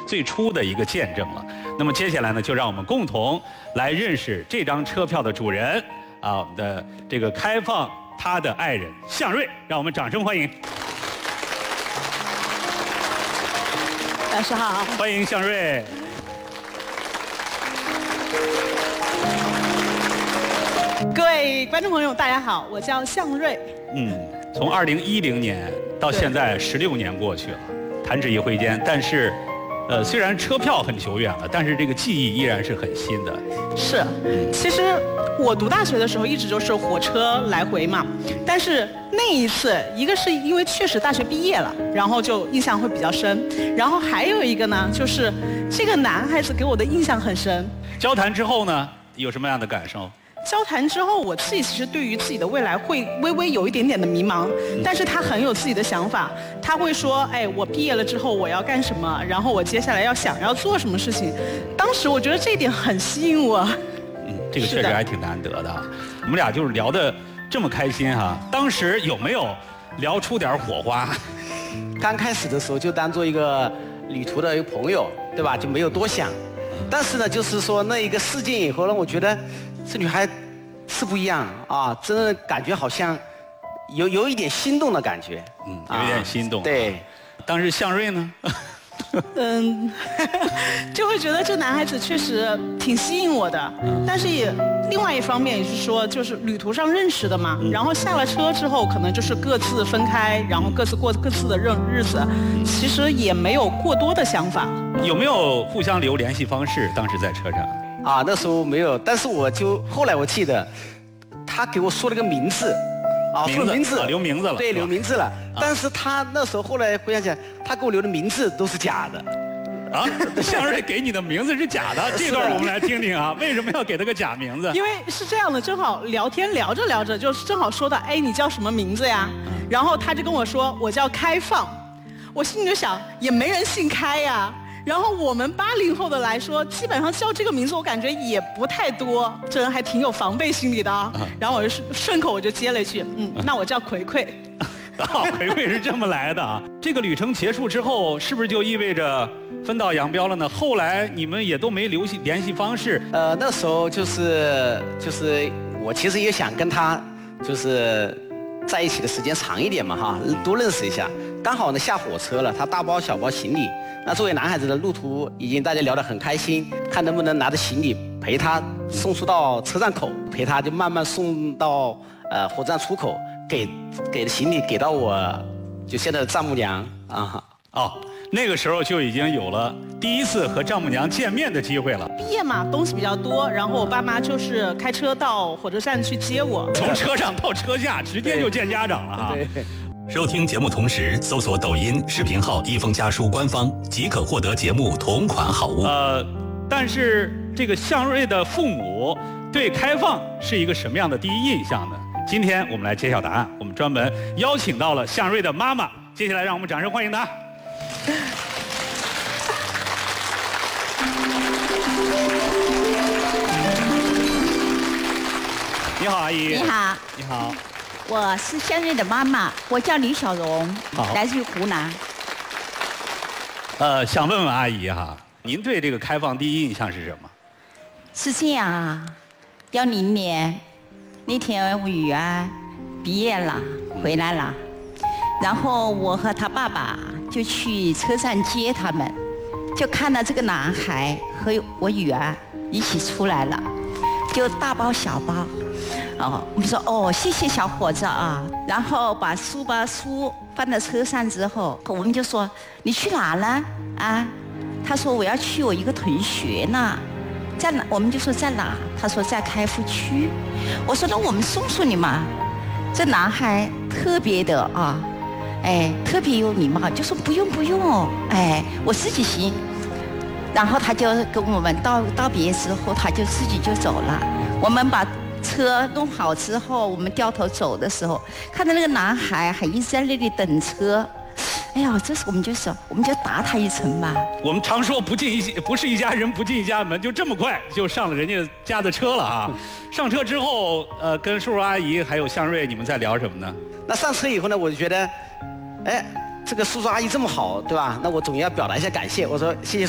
最初的一个见证了。那么接下来呢，就让我们共同来认识这张车票的主人啊，我们的这个开放他的爱人向瑞，让我们掌声欢迎。 老师好， 欢迎向瑞。 各位观众朋友，大家好，我叫向瑞。 从2010年到现在16年过去了，弹指一挥间。但是，虽然车票很久远了，但是这个记忆依然是很新的。 是，其实我读大学的时候一直就是火车来回嘛，但是那一次，一个是因为确实大学毕业了，然后就印象会比较深，然后还有一个呢，就是这个男孩子给我的印象很深。 交谈之后呢，有什么样的感受？ 交谈之后，我自己其实对于自己的未来会微微有一点点的迷茫，但是他很有自己的想法，他会说，哎，我毕业了之后我要干什么，然后我接下来想要做什么事情。当时我觉得这一点很吸引我。 这个确实还挺难得的。我们俩就是聊得这么开心哈，当时有没有聊出点火花？ 刚开始的时候就当做一个旅途的一个朋友，对吧？就没有多想。但是呢，就是说那一个事件以后呢，我觉得这女孩是不一样啊，真的感觉好像有一点心动的感觉。 有一点心动。 对， 当时向瑞呢？ 就会觉得这男孩子确实挺吸引我的，但是也另外一方面也是说，就是旅途上认识的嘛，然后下了车之后，可能就是各自分开，然后各自过各自的日子，其实也没有过多的想法。 有没有互相留联系方式？当时在车上？ 那时候没有，但是后来我记得，他给我说了个名字。说名字， 留名字了。 对，留名字了。但是他那时候后来回想起来，他给我留的名字都是假的。 向瑞给你的名字是假的，这段我们来听听啊，为什么要给他个假名字？ 因为是这样的，正好聊天聊着聊着，就是正好说到，哎，你叫什么名字呀？然后他就跟我说，我叫开放。我心里就想，也没人姓开呀。然后我们80后的来说，基本上叫这个名字，我感觉也不太多，这人还挺有防备心理的啊。然后我就顺口我就接了一句，那我叫葵葵。 葵葵是这么来的啊。这个旅程结束之后，是不是就意味着分道扬镳了呢？后来你们也都没留联系方式。 那时候就是我其实也想跟他就是在一起的时间长一点嘛哈，多认识一下。刚好呢下火车了，他大包小包行李。那作为男孩子的路途已经大家聊得很开心，看能不能拿着行李陪他送出到车站口，陪他就慢慢送到火车站出口，给的行李给到我就现在的丈母娘啊。 那个时候就已经有了第一次和丈母娘见面的机会了。 毕业嘛，东西比较多，然后我爸妈就是开车到火车站去接我， 从车上到车下直接就见家长了哈。 对。 收听节目同时搜索抖音视频号一封家书官方即可获得节目同款好物。 但是这个向瑞的父母对开放是一个什么样的第一印象呢？今天我们来揭晓答案，我们专门邀请到了向瑞的妈妈，接下来让我们掌声欢迎她。你好，阿姨。 你好。 你好。 我是向瑞的妈妈，我叫李小荣，来自于湖南。 想问问阿姨哈，您对这个开放第一印象是什么？ 是这样啊，10年那天我女儿毕业了，回来了，然后我和他爸爸就去车站接他们，就看到这个男孩和我女儿一起出来了，就大包小包。我们说谢谢小伙子啊，然后把书放到车上之后，我们就说你去哪呢？他说我要去我一个同学那，在哪？我们就说在哪？他说在开福区。我说那我们送你嘛。这男孩特别的特别有礼貌，就说不用，我自己行。然后他就跟我们道别之后，他就自己就走了。我们把车弄好之后，我们掉头走的时候，看到那个男孩还一直在那里等车。哎呀，这时我们就打他一层吧。 我们常说不是一家人不进一家门，就这么快就上了人家家的车了啊！上车之后，跟叔叔阿姨还有向瑞，你们在聊什么呢？ 那上车以后呢，我就觉得，这个叔叔阿姨这么好，对吧？那我总要表达一下感谢。我说谢谢